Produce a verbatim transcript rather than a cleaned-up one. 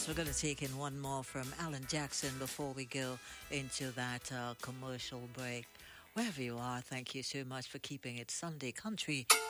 We're going to take in one more from Alan Jackson before we go into that uh, commercial break. Wherever you are, thank you so much for keeping it Sunday Country